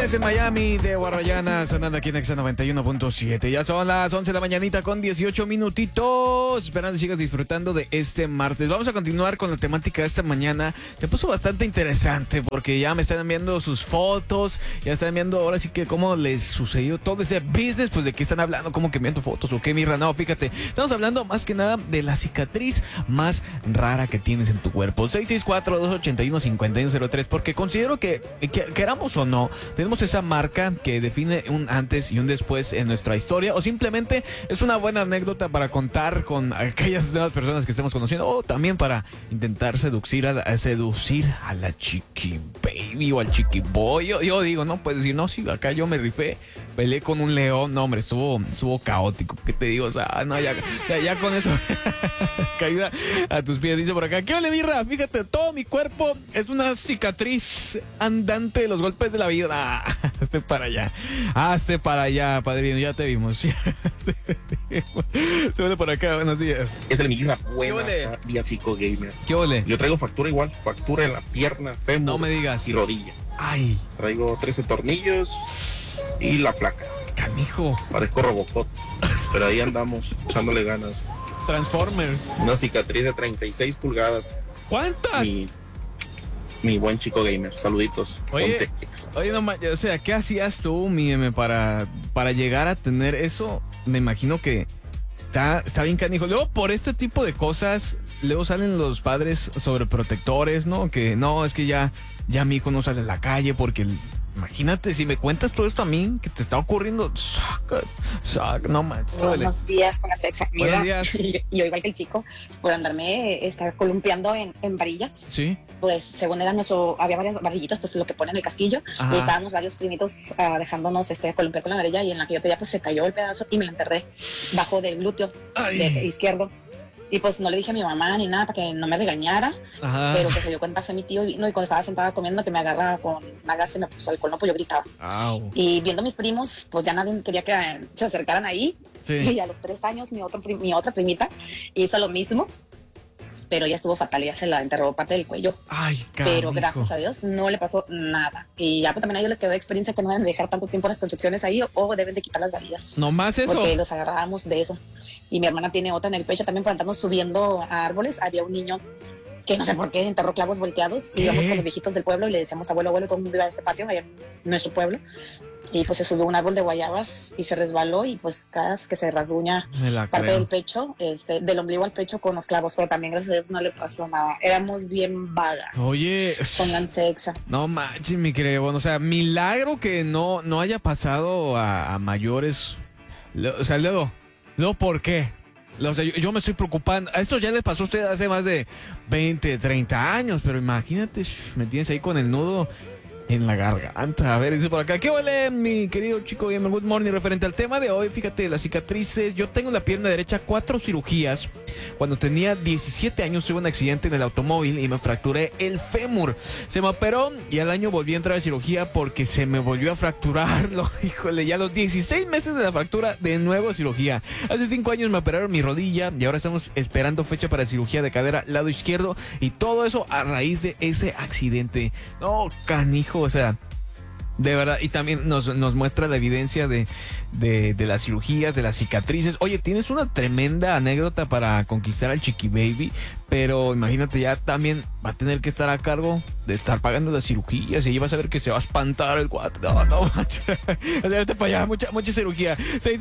Juárez en Miami, de Guarrayana, sonando aquí en Exa 91.7. Ya son las 11 de la mañanita con 18 minutitos. Esperando que sigas disfrutando de este martes. Vamos a continuar con la temática de esta mañana. Me puso bastante interesante porque ya me están enviando sus fotos. Ya están enviando ahora sí que cómo les sucedió todo ese business. Pues de qué están hablando, cómo que enviando fotos o qué, mirra. No, fíjate, estamos hablando más que nada de la cicatriz más rara que tienes en tu cuerpo. 664-281-5103. Porque considero que queramos o no, tenemos esa marca que define un antes y un después en nuestra historia, o simplemente es una buena anécdota para contar con aquellas nuevas personas que estemos conociendo, o también para intentar seducir a la chiqui baby o al chiqui boy. Yo digo, no puedes decir, no, sí, acá yo me rifé, peleé con un león. No, hombre, estuvo caótico. ¿Qué te digo? O sea, no, ya con eso caída a tus pies. Dice por acá, ¿qué ole, birra? Fíjate, todo mi cuerpo es una cicatriz andante de los golpes de la vida. Hazte para allá, padrino, ya te vimos. Súbele por acá, buenos días. Es el Miguel. Buenos días, chico gamer. ¿Qué ole? Yo traigo factura igual, factura en la pierna, fémur, no me digas, y rodilla. Ay. Traigo 13 tornillos y la placa. Canijo. Parezco Robocop, pero ahí andamos echándole ganas. Transformer. Una cicatriz de 36 pulgadas. ¿Cuántas? Mi buen chico gamer, saluditos. Oye, no, o sea, ¿qué hacías tú, mídeme, para llegar a tener eso? Me imagino que está bien canijo. Luego, por este tipo de cosas, luego salen los padres sobreprotectores, ¿no? Que no, es que ya mi hijo no sale a la calle porque... Imagínate, si me cuentas todo esto a mí, que te está ocurriendo, no manches. Buenos días con la sexa. Buenos días. Yo igual que el chico, por andarme columpiando en varillas. Sí. Pues según era había varias varillitas, pues lo que pone en el casquillo. Ajá. Y estábamos varios primitos dejándonos columpiar con la varilla, y en la que yo pedía, pues se cayó el pedazo y me la enterré bajo del glúteo izquierdo. Y pues no le dije a mi mamá ni nada para que no me regañara. Ajá. Pero que se dio cuenta fue mi tío, y cuando estaba sentada comiendo, que me agarra con una gasa y me puso alcohol, no, pues yo gritaba. Au. Y viendo a mis primos, pues ya nadie quería que se acercaran ahí. Sí. Y a los 3 años mi otra primita hizo lo mismo, pero ella estuvo fatal, ella se la enterró parte del cuello. Ay, pero gracias a Dios no le pasó nada. Y ya pues también a ellos les quedó de experiencia que no deben dejar tanto tiempo en las construcciones ahí, o deben de quitar las varillas. No más eso. Porque los agarrábamos de eso. Y mi hermana tiene otra en el pecho también por andarnos subiendo a árboles. Había un niño que no sé por qué enterró clavos volteados. Y íbamos con los viejitos del pueblo y le decíamos abuelo, todo el mundo iba a ese patio allá en nuestro pueblo. Y pues se subió un árbol de guayabas y se resbaló, y pues cada vez que se rasguña parte del pecho, del ombligo al pecho con los clavos, pero también gracias a Dios no le pasó nada. Éramos bien vagas. Oye, con la sexa. No manches, mi querido. Bueno, o sea, milagro que no haya pasado a mayores. O sea, luego, ¿por qué? O sea, yo me estoy preocupando. A esto ya les pasó a usted hace más de 20, 30 años, pero imagínate, me tienes ahí con el nudo en la garganta. A ver, dice por acá, ¿qué huele, mi querido chico gamer? Good morning. Referente al tema de hoy, fíjate, las cicatrices. Yo tengo en la pierna derecha 4 cirugías. Cuando tenía 17 años tuve un accidente en el automóvil y me fracturé el fémur. Se me operó y al año volví a entrar a cirugía porque se me volvió a fracturarlo. Híjole, ya a los 16 meses de la fractura, de nuevo cirugía. Hace 5 años me operaron mi rodilla y ahora estamos esperando fecha para cirugía de cadera lado izquierdo, y todo eso a raíz de ese accidente. No, canijo. O sea, de verdad, y también nos muestra la evidencia de las cirugías, de las cicatrices. Oye, tienes una tremenda anécdota para conquistar al chiqui baby, pero imagínate, ya también va a tener que estar a cargo de estar pagando las cirugías, y ahí vas a ver que se va a espantar el cuatro. No, vete para allá, mucha cirugía.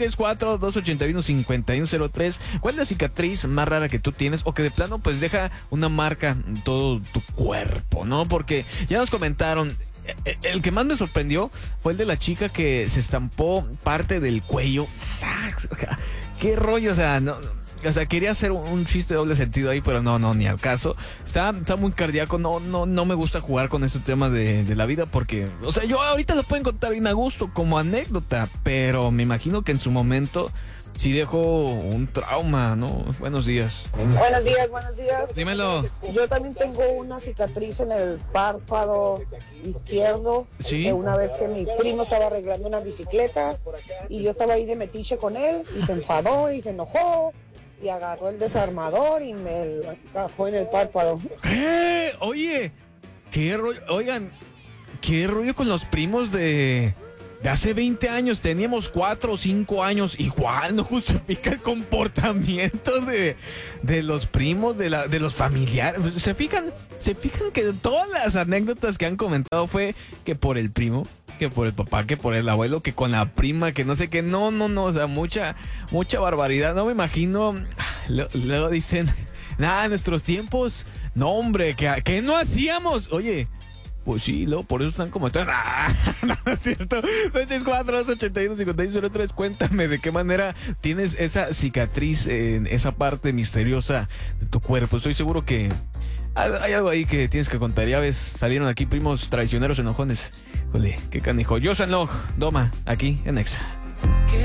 664-281-5103. ¿Cuál es la cicatriz más rara que tú tienes, o que de plano pues deja una marca en todo tu cuerpo, ¿no? Porque ya nos comentaron. El que más me sorprendió fue el de la chica que se estampó parte del cuello. ¿Qué rollo? O sea, quería hacer un chiste de doble sentido ahí, pero no, ni al caso. Está muy cardíaco. No me gusta jugar con ese tema de la vida, porque, o sea, yo ahorita lo pueden contar bien a gusto como anécdota, pero me imagino que en su momento sí dejó un trauma, ¿no? Buenos días. Buenos días. Dímelo. Yo también tengo una cicatriz en el párpado izquierdo. ¿Sí? De una vez que mi primo estaba arreglando una bicicleta y yo estaba ahí de metiche con él, y se enfadó y se enojó y agarró el desarmador y me lo encajó en el párpado. Oye, qué rollo. Oigan, ¿Qué rollo con los primos de hace 20 años? Teníamos 4 o 5 años. Igual no justifica el comportamiento de los primos, de los familiares. ¿Se fijan que todas las anécdotas que han comentado fue que por el primo, que por el papá, que por el abuelo, que con la prima, que no sé qué? No, o sea, mucha barbaridad. No me imagino. Luego dicen, nada, en nuestros tiempos, no, hombre, que no hacíamos. Oye, pues sí, luego por eso están como están. No es cierto. 664-281-5103. Cuéntame de qué manera tienes esa cicatriz en esa parte misteriosa de tu cuerpo. Estoy seguro que hay algo ahí que tienes que contar. Ya ves, salieron aquí primos traicioneros enojones. Jole, qué canijo. Yo San Log, Doma, aquí en Exa.